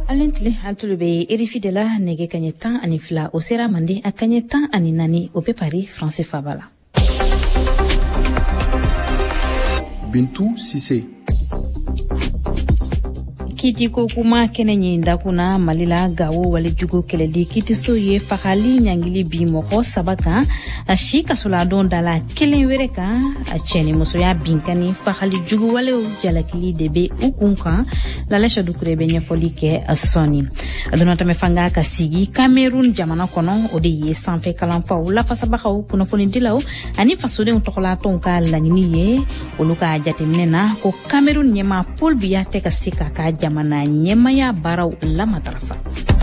Alentile altulube erifi de la nege kanyetan ani fila osera mande a kanyetan ani nani ope Paris France Fabala. Bintou Sissé. Kiti ko kuma kene nyinda kuna malila gawo wale jugo keledi kiti so ye fakali nyangili bi moko sabaka ashika soladon dala kelen wereka acheni muso ya binkani fakali jugo wale jalakili debe ukunka la lesha dukurebe nyefolike soni adonata mefanga kasigi Cameroun jamana kono ode ye sanfe kalamfa la fasabaka kuna foni dilao ani fasode untokola tonka langini ye oluka ajate minena ko Cameroun nyema pol biya teka sika ka mana nyemaya barau la matarafa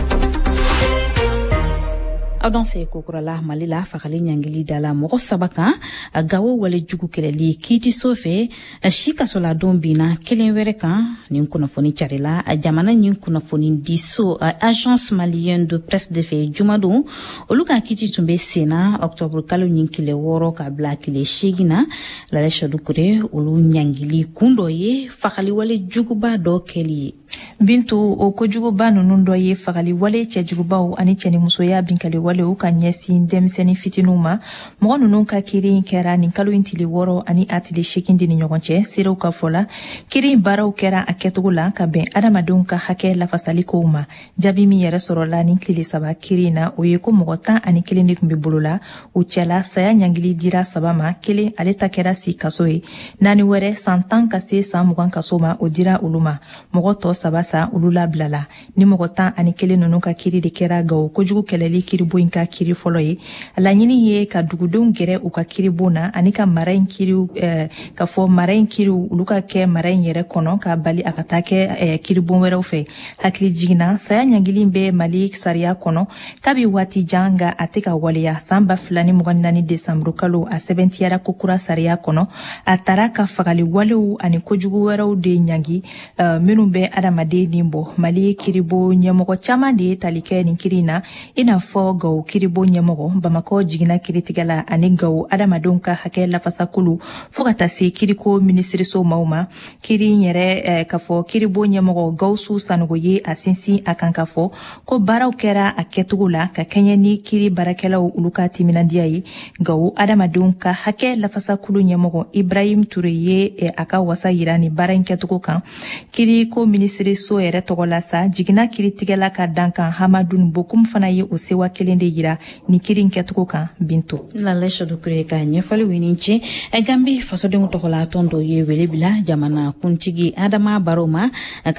adanse kokurala malila fakali nyangili dala moko sabaka gawo wale jugu keleli kiti sofe shika sola dombina kelen wereka ninkuna foni charela jamana ninkuna foni diso agence malienne de presse de fe jumado oluka kiti tumbe sena octobre kalo nyinkile woro ka blakile shigina la lesha dukure olu nyangili kundoye fakali wale juguba do keli Bintu o kojuguba nunu do ye fakali wale chejuguba ani cheni musoya binkali wale u ka nyesi demiseni fitinuma mo nunu ka kiri kera ni kalo intili woro ani atili shekindi ni nyogonche sero ka fola kiri barau kera aketugula ka ben adamadun ka hake la fasali ko uma jabi mi yere sorola ni kili saba kiri na o ye ko mogota ani kili ni kumbi bulula u chela saya nyangili dira sabama kili aleta kera si kasoe nani were santan ka se sa mugan kasoma o dira uluma mogoto sabasa ulula blala ni mogota ani kili nunu ka kiri de kera gawo kojugu keleli kiri boinka kiri folo ye ala nyini ye ka dugudun gere u ka kiri bona ani ka marain kiri ka fo marain kiri uluka ke marain yere kono ka bali akata ke kiri bon were fe hakli jigina saya nyangili be malik saria kono kabi wati janga ateka waliya samba fulani mugannani December kalo a 70 yara kokura saria kono atara ka fagali walu ani kojugu were de nyangi minu be adamade nimbo mali kiribo nyamogo chama de talike ni kirina ina fo gaw kiribo nyamogo bamako jigina kiritigala ani gaw adamadonka hake la fasakulu fogata se kiriko ministry so mauma kiri nyere kafo kiribo nyamogo gawsu sanugoye asinsi akankafo ko baraw kera aketugula ka kenyani kiri barakela uluka timinandiayi gaw adamadonka hake la fasakulu nyamogo Ibrahim Touré aka wasa yirani baranketugo kan kiri ko ministry so ere togola sa jigina kiritigala ka dankan Hamadun bokum fana ye o sewa kelende yira ni kirin ketuko kan Bintu la lesha dukure ka nyefali wininche gambi fasode mutokola tondo ye welebila jamana kuntigi adama baroma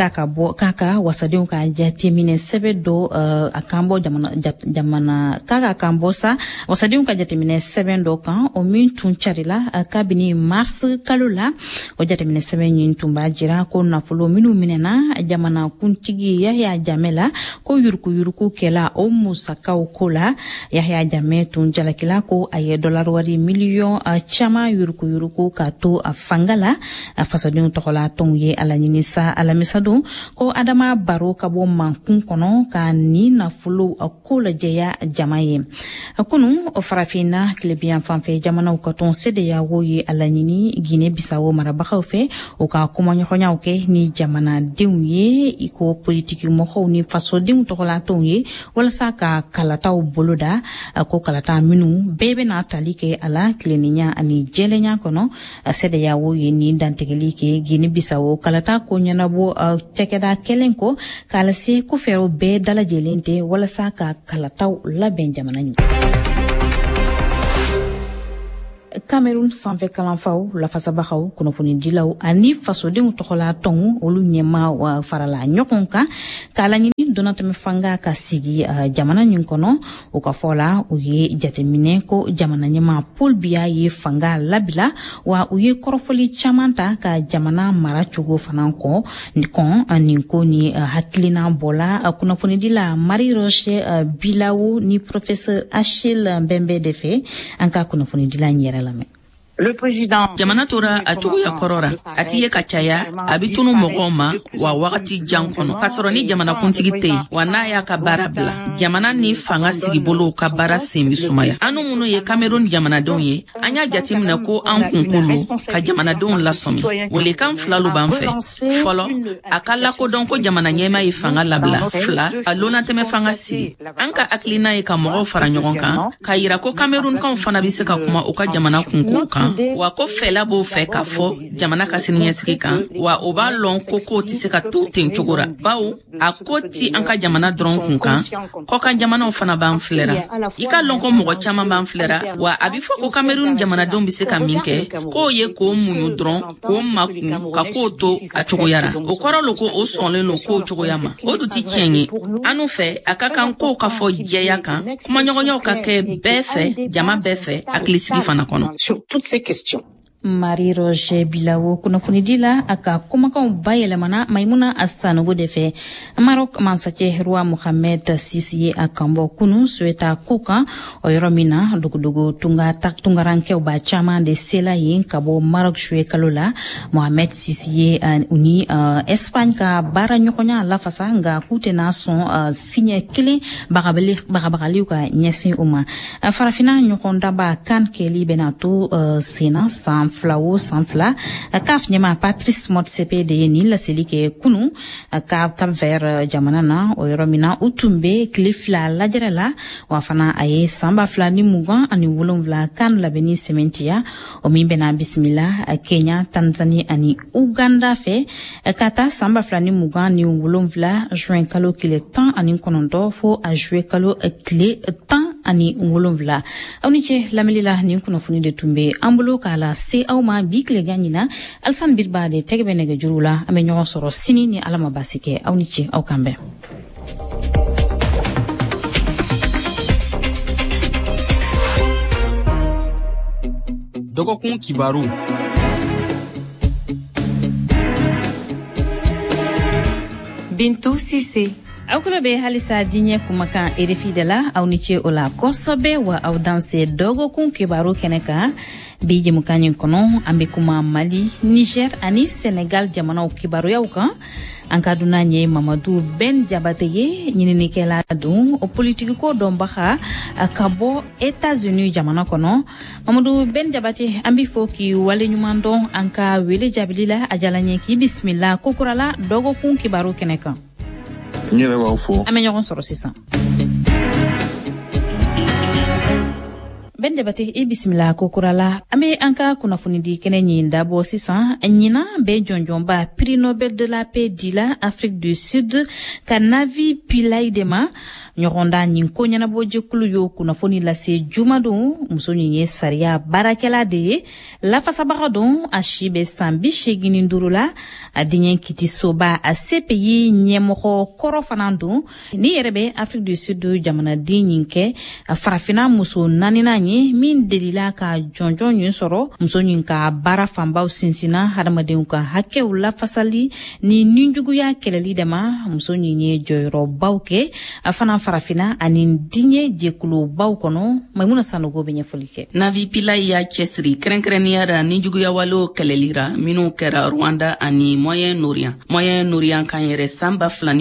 kaka wasade ka jatimine sebedo akambo jamana kaka kambosa wasade ka jatimine sebendo kan o min tuncharila kabini mars kalula o jatimine sebenyin tumba jira ko nafulo minu minena jamana kuntigi ya jamela ko yurku kela o musaka kola ya jame tunjalakila ko aye dollar wari million chama yurku ka to afangala fasadun tokola tonye alaninisa alamisadu ko adama baro kabo mankun kono ka ni na fulo akola jeya jamaye kunu farafina klebian fanfe jamana ukaton sede ya woye alanini Guinée Bissau marabaka fe o ka komanyo ke ni jamana diunye iko politiki mo ni fasodin tokola tonye wala saka kalataw boloda ko kalata minu bebe na talike ala klininya ani jelenya kono sede ya woye ni dantegeli ke Guinée Bissau kalata ko nyanabo tekeda kelenko kala se ko fero be dala jelente wala saka kalataw la benjamana nyu Cameroun sanfe kalanfaw la fasabaxaw kono foni dilaw ani fasode tokola tong olu nyema wa farala nyokonka kala ni donatame fanga ka sigi jamana nyinkono o ka fola o ye jatemine ko jamana nyema pol biya ye fanga labila wa o ye korofoli chamanta ka jamana marachugo fananko nikon aninko ni haklina bola kono foni dila Marie Roche Bilawo ni professeur Achille Mbembe Defe anka kono foni dila nyera lame jamana tora a cogoya kɔrɔra a t'i ye ka caya a bi tunu mɔgɔw ma wa wagati jan kɔnɔ k'a sɔrɔ ni jamana kuntigi tɛ yen wa n'a y'a ka baara bila jamana ni fanga sigibolow ka baara sen bi sumaya anu minnu ye Cameroun jamanadenw ye an y'a jateminɛ ko an kunkolo ka jamanadenw lasɔmi welekan filalu b'an fɛ fɔlɔ a ka lakodɔn ko jamana ɲɛma ye fanga labila fila a lonatɛmɛ fanga sigi an ka hakilina ye ka mɔgɔw fara ɲɔgɔn kan k'a yira ko Camerounkaw fana bi se ka kuma u ka jamana kunkow kan wa ko fɛla b'o fɛ k'a fɔ jamana ka siniɲɛsigi kan wa o b'a lɔn ko kow tɛ se ka to ten cogo ra bawo a ko ti an ka jamana dɔrɔn kun kan kɔ kan jamanaw fana b'an filɛra i ka lɔn ko mɔgɔ caman b'an filɛra wa a bi fɔ ko Cameroun jamanadenw bi se ka min kɛ k'o ye k'o muɲu dɔrɔn k'o makun ka kow to a cogoyara o kɔrɔ lo ko o sɔnlen lo kow cogoya ma o dun ti tiɲɛ ye anu fɛ a ka kan kow ka fɔ jɛya kan kumaɲɔgɔnyaw ka kɛ bɛɛ fɛ jama bɛɛ fɛ hakilisigi fana kɔnɔ. Marie Roger Bilawo kunnafonidi la a ka kumakanw bayɛlɛmana Maimuna Sanogo de fɛ Maroc mansakɛ roi Mohamed Sisi ye a kan bɔ kunu Sueta ko kan o yɔrɔ min na dogodogo tungarankɛw ba caman de sela yen ka bɔ Maroc suye kalo la Mohamed Sisi ye uni Espagne ka baara ɲɔgɔnya lafasa nka k'u tɛna sɔn siɲɛ kelen bagabagaliw ka ɲɛsin u ma farafina ɲɔgɔn daba kan kɛli bɛna to sena san fila CAF ɲɛma Patrice Motsepe de ye ni laseli kɛ kunu ka Cap Vert jamana na o yɔrɔ min na u tun bɛ tile fila lajɛrɛ la wa fana a ye san 2027 kan labɛnni sɛmɛntiya o min bɛna bisimila Kenya, Tanzania ani Uganda fɛ ka taa san 2027 juin kalo tile 19 fo a juillet kalo tile 17 aw ni ce lamɛnni la nin kunnafoni de tun bɛ an bolo k'a la se aw ma bi tilegan ɲina Alassane Birba de tɛgɛ bɛ nɛgɛjuru la an bɛ ɲɔgɔn sɔrɔ sini ni Ala ma basi kɛ aw ni ce aw kan bɛn. Dɔgɔkun kibaru Bintu Sise aw kula be halisa diɲɛ kumakan RFI de la aw ni ce o la kosɛbɛ wa aw danse dɔgɔkun kibaru kɛnɛ kan bi jɛmukan ɲin kɔnɔ an bɛ kuma Mali, Niger ani Senegal jamanaw kibaruyaw kan an ka dunan ye Mamadu Ben Jabate ye ɲininikɛla don o politikiko dɔnbaga ka bɔ États-Unis jamana kɔnɔ Mamadu Ben Jabate an bɛ fɔ k'i waleɲuman dɔn an ka wele jaabili la a jala n ye k'i bisimila kokurala dɔgɔkun kibaru kɛnɛ kan. N yɛrɛ b'aw fɔ. An bɛ ɲɔgɔn sɔrɔ sisan. Ben Jabate i bisimila kokurala an bɛ an ka kunnafonidi kɛnɛ ɲin dabɔ sisan ɲina bɛ jɔnjɔnba prix Nobel de la paix dila Afrique du Sud ka Navi Pillay de ma ɲɔgɔnda ɲin ko ɲɛnabɔ jɛkulu y'o kunnafoni lase juma don muso ɲin ye sariya baarakɛla de ye lafasabaga don a si bɛ san 85 la a diɲɛ kitisoba a CPI ɲɛmɔgɔ kɔrɔ fana don ni yɛrɛ bɛ Afrique du Sud jamanaden ɲin kɛ a farafina muso naaninan ye min delila ka jɔnjɔn ɲin sɔrɔ muso ɲin ka baara fanbaw sinsina hadamadenw ka hakɛw lafasali ni ninjuguya kɛlɛli dama muso ɲin ye jɔyɔrɔbaw kɛ a fana farafina ani diɲɛ jɛkulubaw kɔnɔ Maimuna Sanogo bɛ ɲɛfɔli kɛ. Navi Pillay y'a cɛsiri kɛrɛnkɛrɛnnenya la ninjuguya walew kɛlɛlira minnu kɛra Rwanda ani Moyen-Orient kan yɛrɛ san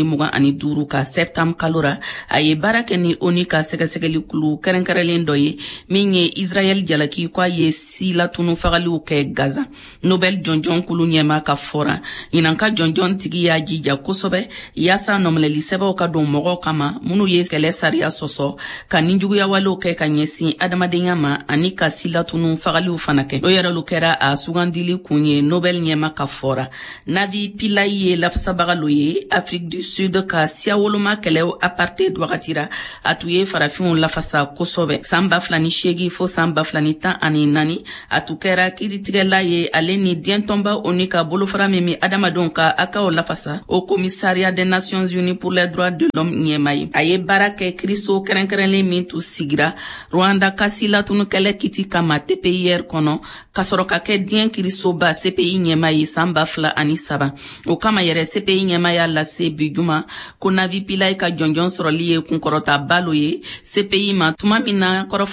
2025 ka septembre kalo ra a ye baara kɛ ni ONU ka sɛgɛsɛgɛli kulu kɛrɛnkɛrɛnlen dɔ ye min ye Israel jalaki k'a ye silatunu fagaliw kɛ Gaza. Nobel jɔnjɔn kulu ɲɛma ka fɔra ɲinan ka jɔnjɔn tigi y'a jija kosɛbɛ yaasa nɔmɛlɛli sɛbɛw ka don mɔgɔw kama minnu ye kɛlɛ sariya sɔsɔ ka ninjuguya walew kɛ ka ɲɛsin adamadenya ma ani ka silatunu fagaliw fana kɛ o yɛrɛlu kɛra a sugandili kun ye Nobel ɲɛma ka fɔra. Navi Pillay ye lafasabaga lo ye Afrique du Sud ka siya woloma kɛlɛw apartheid wagati ra a tun ye farafinw lafasa kosɛbɛ san 2008 fo san 2014 a tun kɛra kiritigɛla ye ale ni diɲɛtɔnba ONU ka bolofara min bɛ adamadenw ka akaw lafasa o commissariat des Nations Unies pour les droits de l'homme ɲɛma ye a ye baara kɛ kiriso kɛrɛnkɛrɛnlen min tun sigira Rwanda ka silatunu kɛlɛ kiti kama TPIR kɔnɔ ka sɔrɔ ka kɛ diɲɛ kirisoba CPI ɲɛma ye san 2007 o kama yɛrɛ CPI ɲɛma y'a lase bi juma ko Navi Pillay ka jɔnjɔn sɔrɔli ye kunkɔrɔta balo ye CPI ma tuma min na kɔrɔfɔli caman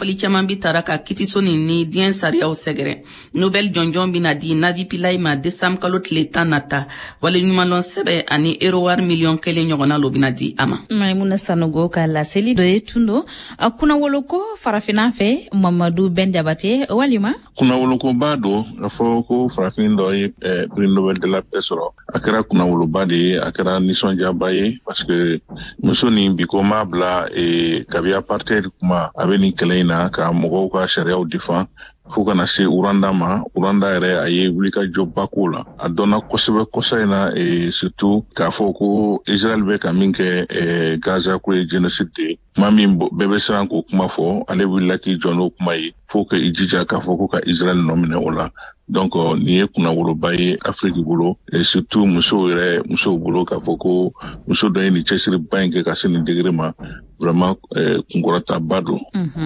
caman bi tara ka kitiso ni diɲɛ sariyaw sɛgɛrɛ. Nobel jɔnjɔn bina di Navi Pillay ma décembre kalo tile 10 nata wale ɲumanlɔn sɛbɛ ani €1 miliyɔn ɲɔgɔnna lo bina di a ma. Maimuna Sanogo ka laseli dɔ ye tundo kuna woloko farafina fɛ Mamadu Ben Jabate walima kuna woloko ba do a fɔ ko farafin dɔ ye prix Nobel de la paix sɔrɔ a kɛra kuna woloba de ye a kɛra nisɔndiyaba ye parce que muso ni biko ma bila kabi apartheid kuma a bɛ nin kɛlɛ in na ka mɔgɔw ka sariyaw défend fo kana se Uranda ma. Uranda yɛrɛ a ye wulikajɔba k'o la a dɔnna kosɛbɛ kɔsa in na surtout k'a fɔ ko Israel bɛ ka min kɛ Gaza ko ye génocide de ye kuma min bɛɛ bɛ siran k'o kuma fɔ ale wulila k'i jɔ n'o kuma ye fo ka i jija k'a fɔ ko ka Israel nɔ minɛ o la. Donc nin ye kunnawoloba ye Afrique bolo surtout musow bolo k'a fɔ ko muso dɔ ye nin cɛsiriba in kɛ ka se nin degré ma vraiment kunkɔrɔtaba don.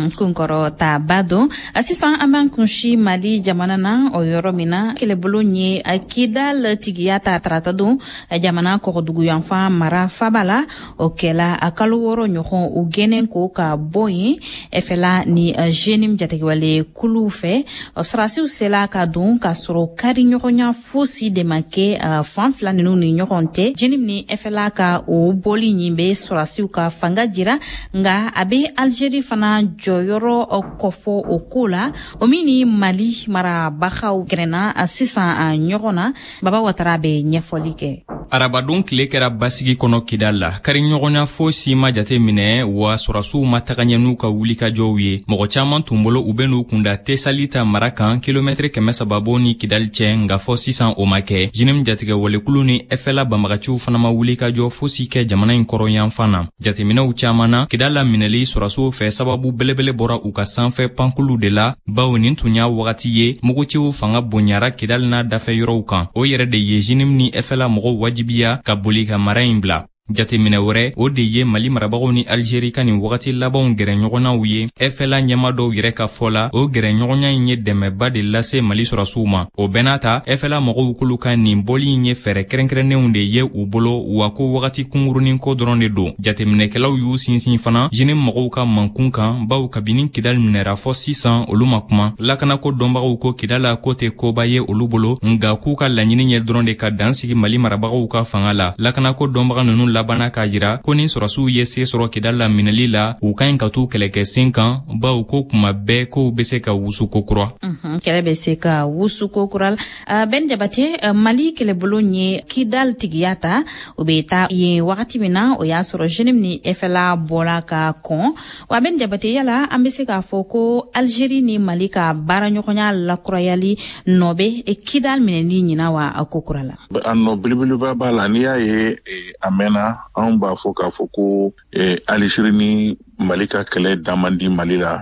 Kunkɔrɔtaba don. Sisan an b'an kunsi Mali jamana na o yɔrɔ min na kɛlɛbolo ye Kidal tigiya ta tarata don jamana kɔgɔdugu yanfan mara faba la o kɛla a kalo 6 ɲɔgɔn o gɛnɛ ko ka bɔ yen ɛfɛla ni jeune jategiwale kulu fɛ sɔrɔsiw sela ka don ka sɔrɔ kari ɲɔgɔnya fosi de ma kɛ fan fila ninnu ni ɲɔgɔn tɛ jeune ni ɛfɛla ka o bɔli ɲin bɛ sɔrɔsiw ka fanga jira nga a bɛ Algérie fana jɔyɔrɔ kɔfɔ o ko la o min ni Mali marabagaw gɛrɛna sisan ɲɔgɔn na Baba Watara bɛ ɲɛfɔli kɛ. Arabadon tile kɛra basigi kɔnɔ Kidal la kari ɲɔgɔnya fosi ma jate minɛ wa sɔrɔsiw ma taga ɲɛ n'u ka wulikajɔw ye mɔgɔ caman tun bolo u bɛ n'u kunda Tesalita mara kan kilomɛtiri 300 bɔ ni Kidal cɛ nga fɔ sisan o ma kɛ jeune jatigɛ walekulu ni ɛfɛla banbagaciw fana ma wulikajɔ fosi kɛ jamana in kɔrɔ yanfan na jateminɛw caman na Kidal la minɛli sɔrɔsiw fɛ sababu belebele bɔra u ka sanfɛ pankulu de la bawo nin tun y'a wagati ye mugutiw fanga bonyara Kidal n'a dafɛ yɔrɔw kan o yɛrɛ de ye jeune ni ɛfɛla mɔgɔw wajibiya ka boli ka mara in bila jateminɛ wɛrɛ o de ye Mali marabagaw ni Algérie ka nin wagati labanw gɛrɛɲɔgɔnnaw ye ɛfɛla ɲɛma dɔw yɛrɛ ka fɔ la o gɛrɛɲɔgɔnya in ye dɛmɛba de lase Mali sɔrɔsiw ma o bɛɛ n'a ta ɛfɛla mɔgɔw kulu ka nin bɔli in ye fɛɛrɛ kɛrɛnkɛrɛnnenw de ye u bolo wa ko wagati kungurunin ko dɔrɔn de don jateminɛkɛlaw y'u sinsin fana jeune mɔgɔw ka mankun kan baw kabini Kidal minɛra fɔ sisan olu ma kuma lakanako dɔnbagaw ko Kidal la ko tɛ koba ye olu bolo nga k'u ka laɲini ye dɔrɔn de ka dansigi Mali marabagaw ka fanga la lakanako dɔnbaga ninnu labana k'a jira ko ni sɔrɔsiw ye se sɔrɔ Kidal la minɛli la u ka ɲi ka t'u kɛlɛkɛ sen kan baw ko kuma bɛɛ kow bɛ se ka wusu kokura. Kɛlɛ bɛ se ka wusu kokura la Ben Jabate Mali kɛlɛbolo ye Kidal tigiya ta o bɛ taa yen wagati min na o y'a sɔrɔ jeune ni ɛfɛla bɔla ka kɔn wa Ben Jabate yala an bɛ se k'a fɔ ko Algérie ni Mali ka baaraɲɔgɔnya lakurayali nɔ bɛ Kidal minɛli ɲina wa a kokura la. A nɔ belebeleba b'a la n'i y'a ye a mɛnna anw b'a fɔ k'a fɔ ko Algérie ni Mali ka kɛlɛ da man di Mali la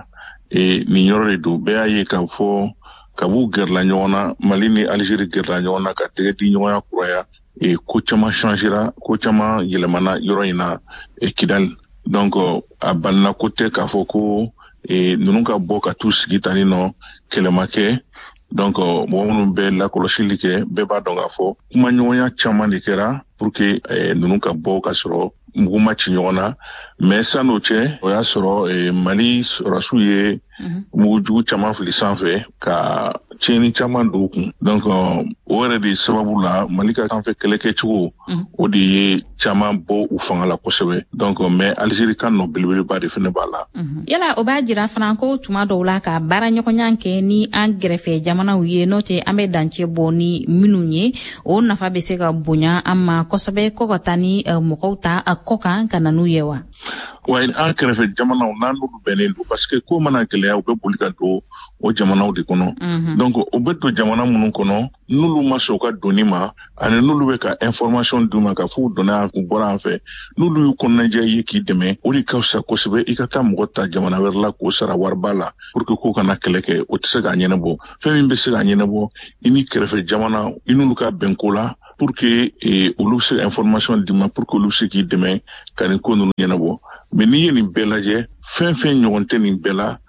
nin yɔrɔ de don bɛɛ y'a ye k'a fɔ kab'u gɛrɛla ɲɔgɔn na Mali ni Algérie gɛrɛla ɲɔgɔn na ka tɛgɛ di ɲɔgɔnya kuraya ko caman changera ko caman yɛlɛmana yɔrɔ in na Kidal donc a balina ko tɛ k'a fɔ ko ninnu ka bɔ ka t'u sigi tani nɔ kɛlɛma kɛ donc mɔgɔ minnu bɛ lakɔlɔsili kɛ bɛɛ b'a dɔn k'a fɔ kuma ɲɔgɔnya caman de kɛra pour que ninnu ka bɔ ka sɔrɔ mugu ma ci ɲɔgɔn na mais san'o cɛ o y'a sɔrɔ Mali sɔrɔsiw ye mugujugu caman fili sanfɛ ka tiɲɛni caman don u kun donc o yɛrɛ de sababu la Mali ka sanfɛ kɛlɛ kɛcogo o de ye caman bɔ u fanga la kosɛbɛ donc mais Algérie ka nɔ belebeleba de fɛnɛ b'a la. Yala o b'a jira fana ko tuma dɔw la ka baaraɲɔgɔnya kɛ ni an gɛrɛfɛ jamanaw ye n'o tɛ an bɛ dancɛ bɔ ni minnu ye o nafa bɛ se ka bonya an ma kosɛbɛ ko ka taa ni mɔgɔw ta kɔ kan ka na n'u ye wa. Wa an kɛrɛfɛ jamanaw n'an n'olu bɛnnen don parce que ko mana gɛlɛya u bɛ boli ka don o jamanaw de kɔnɔ donc o bɛ don jamana minnu kɔnɔ n'olu ma sɔn u ka donni ma ani n'olu bɛ ka information d'u ma ka fɔ u donna u bɔra an fɛ n'olu y'u kɔnɔnajɛ ye k'i dɛmɛ o de ka fisa kosɛbɛ i ka taa mɔgɔ ta jamana wɛrɛ la k'o sara wariba la pour que k'o kana kɛlɛ kɛ o tɛ se k'a ɲɛnabɔ fɛn min bɛ se k'a ɲɛnabɔ i ni kɛrɛfɛ jamana i n'olu ka bɛnko la pour que olu bɛ se information d'i ma pour que olu bɛ se k'i dɛmɛ ka nin ko ninnu ɲɛnabɔ mais n'i ye nin bɛɛ lajɛ fɛn fɛn ɲɔgɔn tɛ nin bɛɛ la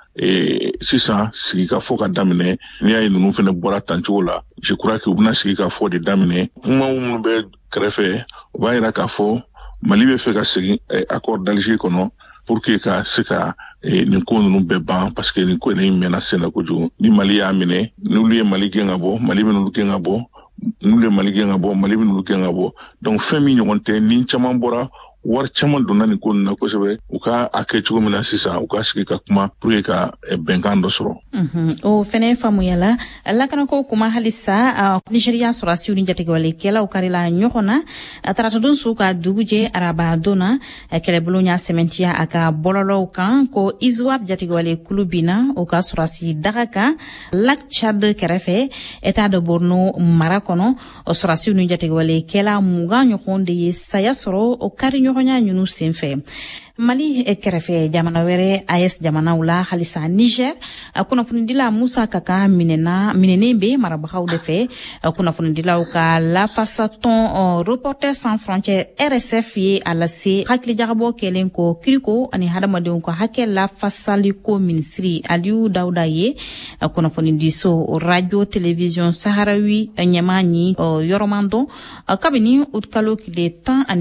sisan sigi ka fɔ ka daminɛ n'i y'a ye ninnu fɛnɛ bɔra tancogo la je crois que u bɛna sigi ka fɔ de daminɛ kuma minnu bɛ kɛrɛfɛ u b'a yira k'a fɔ Mali bɛ fɛ ka segin accord d'Alger kɔnɔ pour que ka se ka nin ko ninnu bɛɛ ban parce que nin ko nin mɛnna senna kojugu ni Mali y'a minɛ n'olu ye Mali gɛn ka bɔ Mali bɛ n'olu gɛn ka bɔ n'olu ye Mali gɛn ka bɔ Mali bɛ n'olu gɛn ka bɔ donc fɛn min ɲɔgɔn tɛ ni caman bɔra wari caman donna nin ko na kosɛbɛ u ka a kɛ cogo min na sisan u ka sigi ka kuma pour que ka bɛnkan dɔ sɔrɔ o fɛnɛ faamuyala lakanako kuma halisa Nigeria sɔrɔsiw ni jatigɛwalekɛlaw karila ɲɔgɔn na tarata don su ka dugu jɛ araba donna kɛlɛbolo y'a sɛmɛntiya a ka bɔlɔlɔw kan ko ISWAP jatigɛwale kulu binna o ka sɔrɔsi daga kan Lac Tchad kɛrɛfɛ État de Borno mara kɔnɔ sɔrɔsiw ni jatigɛwalekɛla 20 ɲɔgɔn de ye saya sɔrɔ o kari ɲɔgɔnya ɲunu senfɛ Mali kɛrɛfɛ jamana wɛrɛ AES jamanaw la halisa Niger kunnafonidila Musa Kaka minɛnen be marabagaw de fɛ kunnafonidilaw ka lafasatɔn Reporters sans frontières RSF ye a lase hakilijagabɔ kɛlen ko kiriko ani hadamadenw ka hakɛ lafasaliko minisiri Aliou Dawuda ye kunnafonidiso radio télévision Saharawi ɲɛma ni yɔrɔman dɔn kabini utkalo kile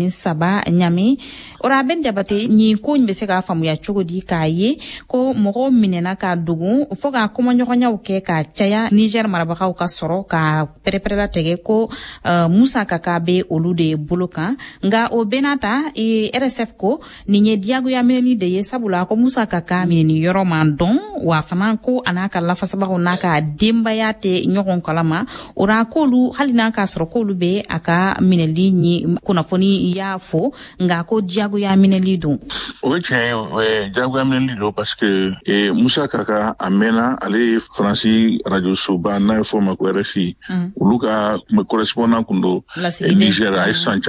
13 ɲami ora ben jabate ni ko bɛ se ka faamuya cogo di k'a ye ko mɔgɔ minɛna ka dogun fo ka kɔmɔɲɔgɔnyaw kɛ ka caya Niger marabagaw ka sɔrɔ ka pɛrɛpɛrɛla tigɛ ko Musa Kaka bɛ olu de bolo kan nka o bɛna ta RSF ko nin ye diyagoya minɛli de ye sabula ko Musa Kaka minɛni yɔrɔ man dɔn wa fana ko a n'a ka lafasabagaw n'a ka denbaya tɛ ɲɔgɔn kalama ora k'olu hali n'a ka sɔrɔ k'olu bɛ a ka minɛli ni kunnafoni y'a fo nka ko diyagoya minɛli don. O ye tiɲɛ ye diyagoya minɛli don parce que Musa Kaka a mɛnna ale ye Faransi radio soba n'a ye fɔ o ma ko RFI olu ka correspondant kun don Niger a ye san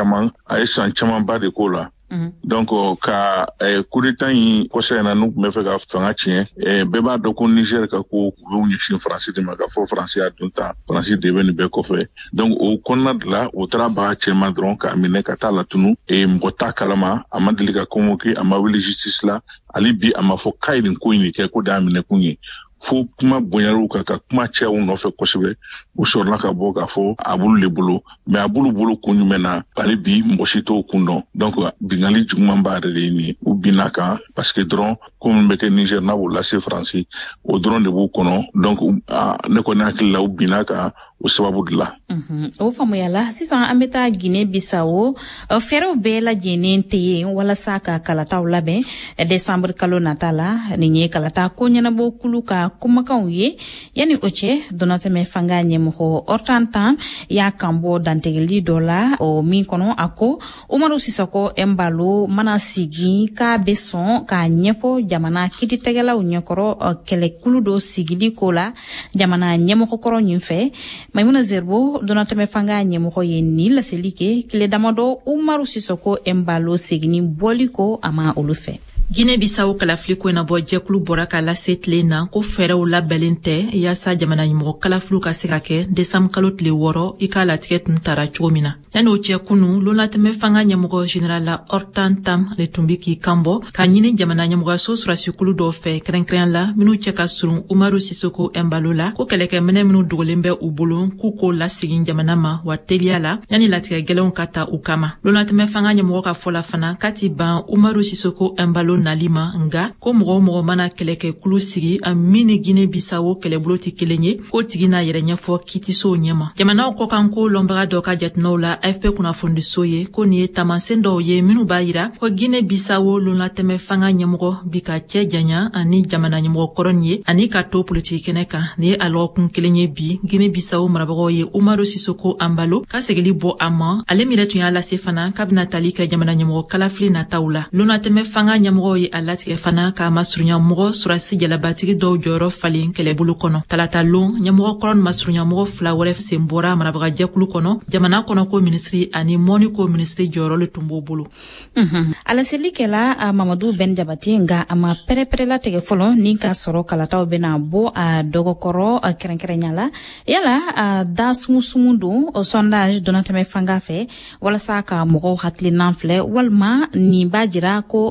caman ba de k'o la. Donc ka coup d'état in kɔsɛ na n'u tun bɛ fɛ ka fanga tiɲɛ bɛɛ b'a dɔn ko Niger ka ko u bɛ ɲɛsin Faransi de ma ka fɔ Faransi y'a dun ta Faransi de bɛ nin bɛɛ kɔfɛ donc o kɔnɔna de la o taara baga cɛman dɔrɔn k'a minɛ ka taa latunu mɔgɔ t'a kalama a ma deli ka convoqué a ma wuli justice la hali bi a ma fɔ k'a ye nin ko in de kɛ ko d'a minɛ kun ye fo kuma bonyar'u kan ka kuma cɛw nɔfɛ kosɛbɛ u sɔrɔla ka bɔ k'a fɔ a b'olu de bolo mais a b'olu bolo kun jumɛn na hali bi mɔgɔ si t'o kun dɔn donc bingali juguman b'a yɛrɛ de ye nin ye u binna kan parce que dɔrɔn ko min bɛ kɛ Niger n'a b'o lase Faransi o dɔrɔn de b'u kɔnɔ donc ne kɔni hakili la u binna kan o sababu de la. O faamuyala sisan an bɛ taa Guinée Bissau fɛɛrɛw bɛɛ lajɛlen tɛ yen walasa ka kalataw labɛn décembre kalo nata la nin ye kalata ko ɲɛnabɔ kulu ka kumakanw ye yani o cɛ donatɛmɛ fanga ɲɛmɔgɔ Hortan y'a kanbɔ dantigɛli dɔ la o min kɔnɔ a ko Umaru Sisoko Embalo mana sigi k'a bɛ sɔn k'a ɲɛfɔ jamana kiiritigɛlaw ɲɛkɔrɔ kɛlɛkulu dɔ sigili ko la jamana ɲɛmɔgɔkɔrɔ ɲin fɛ Maimuna Zerbo donatɛmɛ fanga ɲɛmɔgɔ ye ni laseli kɛ tile damadɔ Umaru Sisoko Embalo segini bɔli ko a ma olu fɛ. Guinée Bissau kalafili ko na bɔ jɛkulu bɔra ka lase tile na ko fɛɛrɛw labɛnlen tɛ yaasa jamana ɲɛmɔgɔ kalafiliw ka se ka kɛ décembre kalo tile 6 i ka latigɛ tun tara cogo min na. Yani o cɛ kunu lonatɛmɛ fanga ɲɛmɔgɔ général la Hortan Tam le tun bɛ k'i kanbɔ ka ɲini jamana ɲɛmɔgɔso sɔrɔsikulu dɔw fɛ kɛrɛnkɛrɛn la minnu cɛ ka surun Umaru Sisoko Embalo la ko kɛlɛkɛminɛ minnu dogolen bɛ u bolo k'u ko lasegin jamana ma wa teliya la yani latigɛ gɛlɛnw ka ta u kama. Lonatɛmɛ fanga ɲɛmɔgɔ ka fɔla fana kati ban Umaru Sisoko Embalo nalima nga ko mɔgɔ mana kɛlɛkɛ kulu sigi a mini Guinée Bissau kɛlɛbolo ti kelen ye ko tigi n'a yɛrɛ ɲɛfɔ kitisow ɲɛma. Jamanaw kɔ kan ko lɔnbaga dɔ ka jateminɛw la AFP kunnafonidiso ye ko nin ye taamasɛn dɔw ye minnu b'a yira ko Guinée Bissau lonatɛmɛ fanga ɲɛmɔgɔ bi ka cɛ janya ani jamana ɲɛmɔgɔ kɔrɔn ye ani ka to politiki kɛnɛ kan ni ye a lɔgɔkun kelen ye bi Guinée Bissau marabagaw ye Umaru Sisoko Embalo ka segili bɔ a ma ale min yɛrɛ tun y'a lase fana k'a bɛna tali kɛ jamana ɲɛmɔgɔ kalafili nataw la. Lonatɛmɛ fanga ɲɛmɔgɔ ye a latigɛ fana k'a masurunya mɔgɔ surasi jalabatigi dɔw jɔyɔrɔ falen kɛlɛbolo kɔnɔ. Talata lon ɲɛmɔgɔ kɔrɔn masurunya mɔgɔ 2 wɛrɛ sen bɔra marabagajɛkulu kɔnɔ jamana kɔnɔ ko minisiri ani mɔni ko minisiri jɔyɔrɔ le tun b'o bolo. Alaseli kɛla Mamadou Ben Jabati nga a ma pɛrɛpɛrɛla tigɛ fɔlɔ ni ka sɔrɔ kalataw bɛna bɔ a dɔgɔkɔrɔ kɛrɛnkɛrɛnya la yala da sungusungu don sondage donatɛmɛ fanga fɛ walasa ka mɔgɔw hakilinan filɛ walima nin b'a jira ko